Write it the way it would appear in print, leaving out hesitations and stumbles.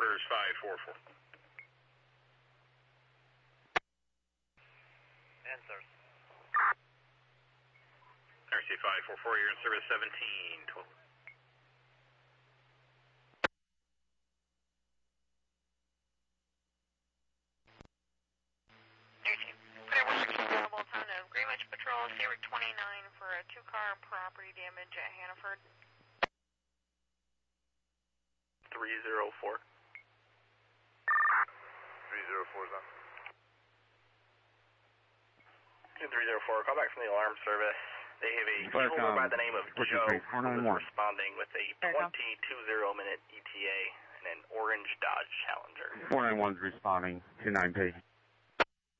Headquarters 544. Answers. RC 544, you're in service 1712. Available ton of Greenwich Patrol, Sabre 29 for a 2-car property damage at Hannaford. 304. 304 is on. 304, call back from the alarm service. They have a shoulder by the name of Joe who is responding with a 22-minute ETA and an orange Dodge Challenger. 491's responding, 29P.